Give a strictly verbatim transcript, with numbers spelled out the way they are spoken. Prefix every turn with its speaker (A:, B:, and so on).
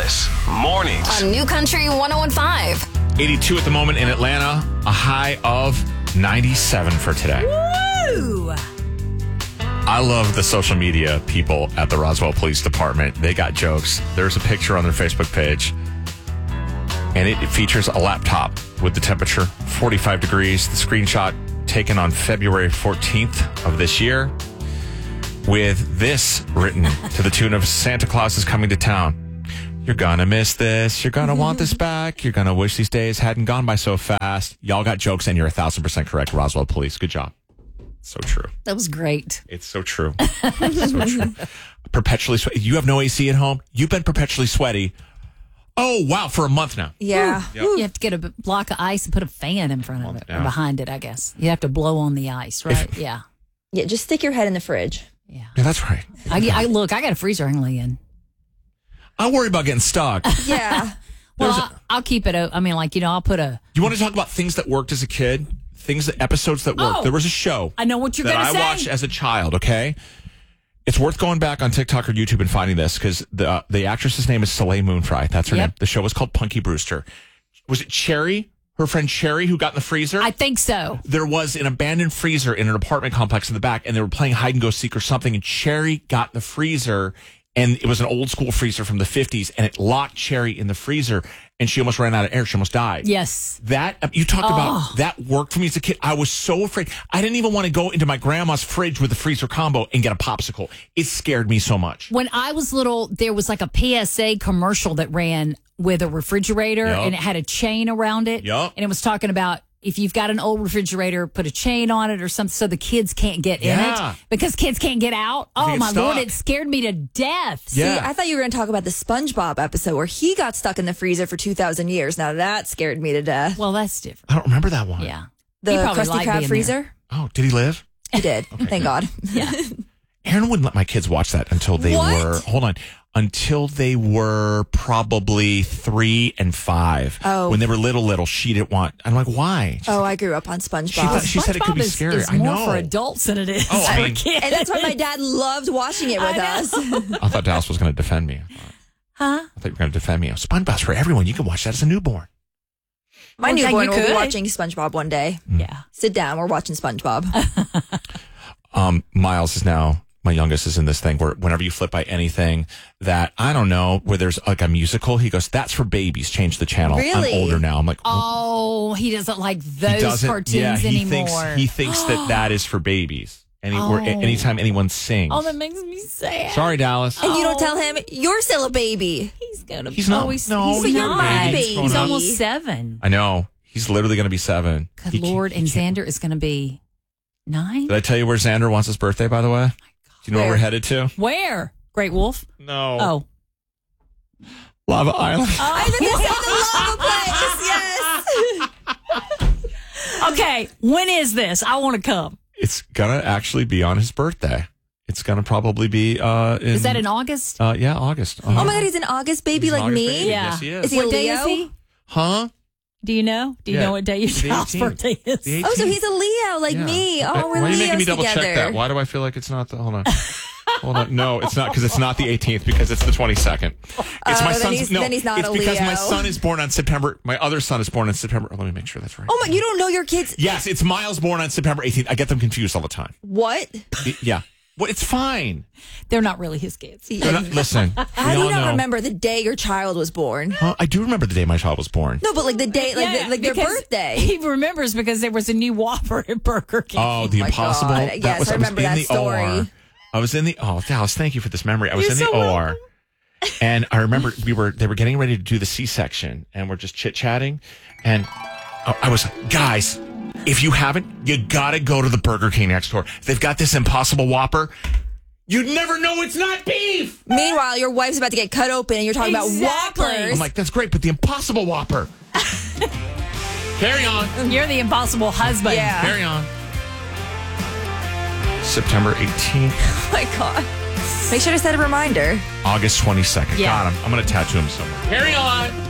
A: Elvis, mornings.
B: On New Country one oh one point five.
C: eighty-two at the moment in Atlanta, a high of ninety-seven for today.
D: Woo!
C: I love the social media people at the Roswell Police Department. They got jokes. There's a picture on their Facebook page, and it, it features a laptop with the temperature forty-five degrees. The screenshot taken on February fourteenth of this year with this written to the tune of Santa Claus is coming to town. You're gonna miss this. You're gonna want this back. You're gonna wish these days hadn't gone by so fast. Y'all got jokes, and you're a thousand percent correct, Roswell Police. Good job. So true.
D: That was great.
C: It's so true. So true. Perpetually sweaty. You have no A C at home? You've been perpetually sweaty. Oh, wow, for a month now.
E: Yeah.
C: Yep.
D: You have to get a b- block of ice and put a fan in front of it,
C: Yeah.
D: or behind it, I guess. You have to blow on the ice, right? yeah.
E: Yeah, just stick your head in the fridge.
D: Yeah.
C: Yeah, that's right.
D: I, I Look, I got a freezer I can lay in.
C: I worry about getting stuck.
E: Yeah.
D: Well,
C: There's a-
D: I'll, I'll keep it. o- I mean, like, you know, I'll put a.
C: You want to talk about things that worked as a kid? Things that episodes that worked.
D: Oh.
C: There was a show
D: I know what you're
C: that
D: going to
C: I
D: say.
C: watched as a child, okay? It's worth going back on TikTok or YouTube and finding this because the uh, the actress's name is Soleil Moonfry. That's her
D: Yep.
C: name. The show was called Punky Brewster. Was it Cherry, her friend Cherry, who got in the freezer?
D: I think so.
C: There was an abandoned freezer in an apartment complex in the back, and they were playing hide and go seek or something, and Cherry got in the freezer, and it was an old school freezer from the fifties, and it locked Cherry in the freezer, and she almost ran out of air. She almost died.
D: Yes.
C: That, you talked
D: Oh.
C: about, that worked for me as a kid. I was so afraid. I didn't even want to go into my grandma's fridge with the freezer combo and get a popsicle. It scared me so much.
D: When I was little, there was like a P S A commercial that ran with a refrigerator,
C: Yup.
D: and it had a chain around it.
C: Yup.
D: And it was talking about if you've got an old refrigerator, put a chain on it or something so the kids can't get
C: Yeah.
D: in it because kids can't get out.
C: They
D: Oh,
C: get
D: my Lord,
C: stuck.
D: it scared me to death.
C: Yeah.
E: See, I thought you were going to talk about the SpongeBob episode where he got stuck in the freezer for two thousand years. Now that scared me to death.
D: Well, that's different.
C: I don't remember that one.
D: Yeah.
E: The
D: He probably
E: Krusty
D: liked
E: Krab
D: being
E: freezer?
C: Oh, did he live?
E: He did. Thank God.
D: Yeah.
C: Aaron wouldn't let my kids watch that until they
E: What?
C: were, hold on, until they were probably three and five.
E: Oh.
C: When they were little, little, she didn't want, I'm like, why?
E: Oh, I grew up on SpongeBob.
C: She thought- she said it could be
D: SpongeBob is-
C: scary.
D: Is
C: I
D: more
C: know.
D: for adults than it is
C: Oh, I
D: for
C: mean-
D: kids.
E: and that's why my dad loved watching it with
D: I
E: us.
C: I thought Dallas was going to defend me. I thought,
D: Huh?
C: I thought you were going to defend me. SpongeBob's for everyone. You can watch that as a newborn.
E: My
D: Well, yeah,
E: newborn
D: you
E: will be
D: could.
E: watching SpongeBob one day.
D: Yeah.
E: Sit down. We're watching SpongeBob.
C: Um, Miles is now, my youngest is in this thing where whenever you flip by anything that, I don't know, where there's like a musical, he goes, that's for babies. Change the channel.
E: Really?
C: I'm older now. I'm like,
D: Oh, he doesn't like
C: he
D: those
C: doesn't.
D: cartoons
C: Yeah, he
D: anymore.
C: thinks, he thinks that that is for babies. Any, or
D: Oh.
C: anytime anyone sings.
D: Oh, that makes me sad.
C: Sorry, Dallas.
E: And you don't
D: Oh.
E: tell him you're still a baby.
D: He's gonna.
C: He's not-
D: Oh, he's,
C: no,
D: he's
C: he's
E: not
D: not.
E: my baby.
C: He's grown
D: He's
C: up.
D: almost seven.
C: I know. He's literally going to be seven.
D: Good
C: He can't-
D: Lord,
C: he
D: and
C: can't-
D: Xander is going to be nine.
C: Did I tell you where Xander wants his birthday, by the way? Do you know where
E: Where?
C: we're headed to?
D: Where? Great Wolf.
C: No.
D: Oh,
C: Lava Island.
E: I think it's the lava place. Yes.
D: okay. When is this? I want to come.
C: It's going to actually be on his birthday. It's going to probably be uh, in...
D: Is that in August?
C: Uh, yeah, August. Uh-huh.
E: Oh my God, he's an August baby
C: He's an
E: like
C: August
E: me.
C: baby.
D: Yeah.
C: Yes, he is.
E: Is he a
D: what day
E: Leo?
D: is he?
C: Huh?
D: Do you know? Do you
C: Yeah.
D: know what day your
C: The
D: child's
C: eighteenth.
D: birthday is?
C: The
E: Oh, so
C: eighteenth.
E: he's a Leo like
C: Yeah.
E: me.
C: Uh,
E: Oh, we're
C: Why are you making me
E: Leos
C: double
E: together.
C: check that? Why do I feel like it's not the... Hold on. Hold on. No, it's not because it's not the eighteenth because it's the twenty-second. It's
E: Oh,
C: my
E: then
C: son's...
E: he's-
C: no,
E: then he's not
C: it's
E: a
C: because my
E: Leo.
C: son is born on September... My other son is born on September... Oh, let me make sure that's right.
E: Oh my, you don't know your kids.
C: Yes, it's Miles born on September eighteenth. I get them confused all the time.
E: What?
C: It- yeah. Well, it's fine.
D: They're not really his kids.
C: They're not- listen,
E: How
C: we
E: do
C: all
E: you not
C: know.
E: remember the day your child was born?
C: Huh? I do remember the day my child was born.
E: No, but like the day, like,
D: Yeah,
E: the, like their
D: because
E: birthday.
D: He remembers because there was a new Whopper at Burger King.
C: Oh, the
E: my
C: impossible.
E: God.
C: That
E: Yes,
C: was,
E: I remember
C: was in
E: that
C: the
E: story.
C: O R. I was in the oh Dallas, thank you for this memory. I was
D: You're
C: in the
D: so
C: O R,
D: welcome.
C: and I remember we were they were getting ready to do the C section, and we're just chit chatting, and I I was like, guys, if you haven't, you gotta go to the Burger King next door. They've got this Impossible Whopper. You'd never know it's not beef.
E: Meanwhile, your wife's about to get cut open and you're talking
D: Exactly.
E: about Whoppers.
C: I'm like, that's great, but the Impossible Whopper. Carry on.
D: You're the impossible husband.
E: Yeah.
C: Carry on. September eighteenth,
E: Oh my God. Make sure to set a reminder.
C: August twenty-second.
D: Yeah.
C: Got him. I'm going to tattoo him somewhere. Carry on.